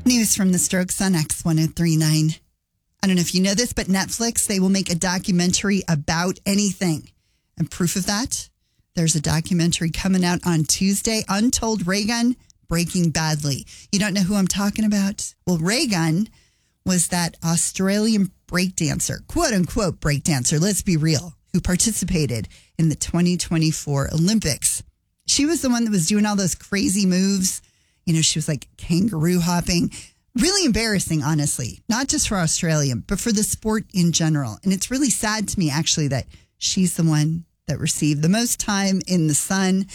News from the Strokes on X1039. I don't know if you know this, but Netflix, they will make a documentary about anything. And proof of that, there's a documentary coming out on Tuesday, Untold Raygun, Breaking Badly. You don't know who I'm talking about? Well, Raygun was that Australian breakdancer, quote unquote breakdancer, let's be real, who participated in the 2024 Olympics. She was the one that was doing all those crazy moves. You know, she was like kangaroo hopping. Really embarrassing, honestly, not just for Australia, but for the sport in general. And it's really sad to me, actually, that she's the one that received the most time in the sun. I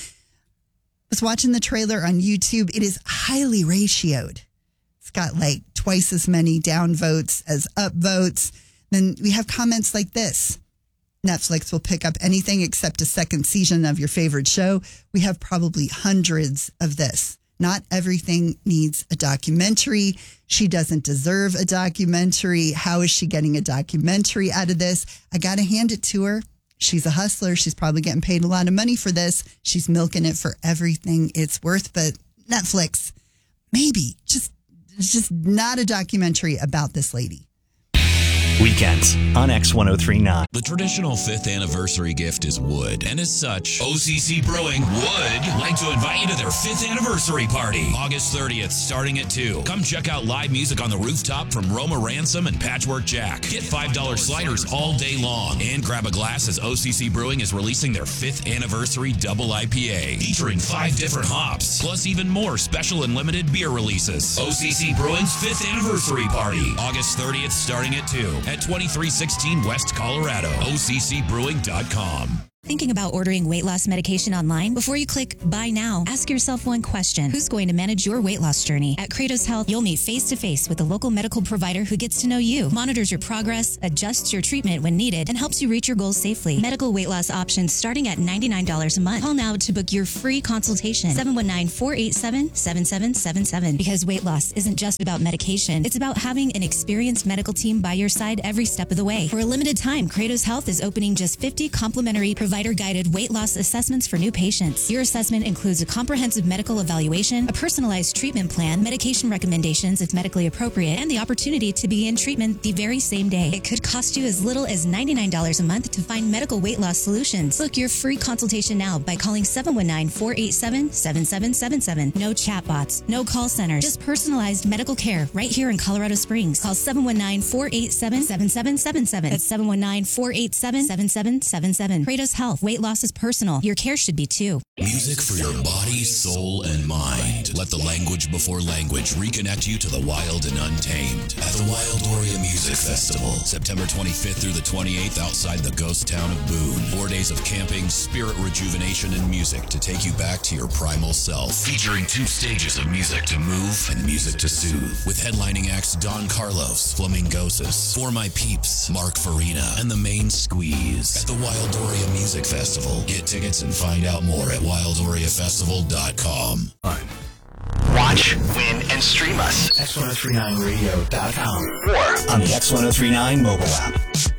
was watching the trailer on YouTube. It is highly ratioed. It's got like twice as many down votes as up votes. Then we have comments like this. Netflix will pick up anything except a second season of your favorite show. We have probably hundreds of this. Not everything needs a documentary. She doesn't deserve a documentary. How is she getting a documentary out of this? I got to hand it to her. She's a hustler. She's probably getting paid a lot of money for this. She's milking it for everything it's worth. But Netflix, maybe just not a documentary about this lady. Weekends on X1039. The traditional 5th anniversary gift is wood, and as such, OCC Brewing would like to invite you to their 5th anniversary party, August 30th, starting at 2. Come check out live music on the rooftop from Roma Ransom and Patchwork Jack. Get $5 sliders all day long, and grab a glass as OCC Brewing is releasing their 5th anniversary double IPA, featuring 5 different hops, plus even more special and limited beer releases. OCC Brewing's 5th anniversary party, August 30th, starting at 2. At 2316 West Colorado, OCCbrewing.com. Thinking about ordering weight loss medication online? Before you click buy now, ask yourself one question. Who's going to manage your weight loss journey? At Kratos Health, you'll meet face-to-face with a local medical provider who gets to know you, monitors your progress, adjusts your treatment when needed, and helps you reach your goals safely. Medical weight loss options starting at $99 a month. Call now to book your free consultation. 719-487-7777. Because weight loss isn't just about medication. It's about having an experienced medical team by your side every step of the way. For a limited time, Kratos Health is opening just 50 complimentary provider-guided weight loss assessments for new patients. Your assessment includes a comprehensive medical evaluation, a personalized treatment plan, medication recommendations if medically appropriate, and the opportunity to begin treatment the very same day. It could cost you as little as $99 a month to find medical weight loss solutions. Book your free consultation now by calling 719-487-7777. No chatbots, no call centers, just personalized medical care right here in Colorado Springs. Call 719-487-7777. That's 719-487-7777. Kratos Health. Weight loss is personal. Your care should be too. Music for your body, soul, and mind. Let the language before language reconnect you to the wild and untamed at the Wildoria Music Festival, September 25th through the 28th outside the ghost town of Boone. 4 days of camping, spirit rejuvenation, and music to take you back to your primal self. Featuring 2 stages of music to move and music to soothe. With headlining acts Don Carlos, Flamingosis, For My Peeps, Mark Farina, and The Main Squeeze at the Wildoria Music Festival. Get tickets and find out more at wildoriafestival.com. Watch, win, and stream us. X1039radio.com or on the X1039 mobile app.